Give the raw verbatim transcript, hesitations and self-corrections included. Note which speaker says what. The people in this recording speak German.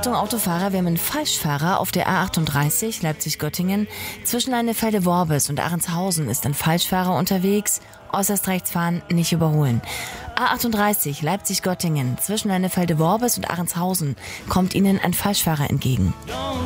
Speaker 1: Achtung Autofahrer, wir haben einen Falschfahrer auf der A achtunddreißig Leipzig-Göttingen. Zwischen Leinefelde-Worbis und Ahrentshausen ist ein Falschfahrer unterwegs. Äußerst rechts fahren, nicht überholen. A achtunddreißig Leipzig-Göttingen. Zwischen Leinefelde-Worbis und Ahrentshausen kommt Ihnen ein Falschfahrer entgegen.